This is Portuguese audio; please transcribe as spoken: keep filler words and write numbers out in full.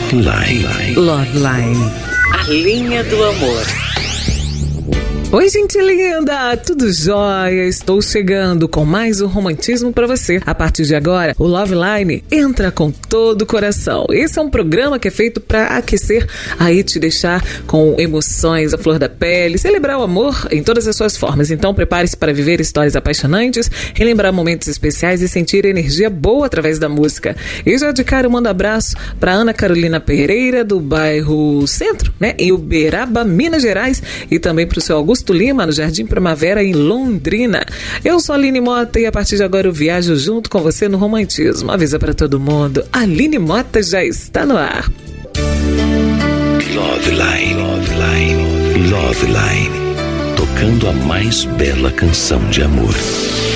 Love Line. Love Line. A linha do amor. Oi, gente linda! Tudo jóia? Estou chegando com mais um romantismo para você. A partir de agora, o Love Line entra com todo o coração. Esse é um programa que é feito para aquecer, aí te deixar com emoções à flor da pele, celebrar o amor em todas as suas formas. Então, prepare-se para viver histórias apaixonantes, relembrar momentos especiais e sentir energia boa através da música. E já de cara eu mando abraço para Ana Carolina Pereira, do bairro Centro, né, em Uberaba, Minas Gerais, e também para o seu Augusto Lima, no Jardim Primavera, em Londrina. Eu sou a Aline Mota e a partir de agora eu viajo junto com você no romantismo. Avisa para todo mundo, a Aline Mota já está no ar. Love Line, Love Line, Love Line, tocando a mais bela canção de amor.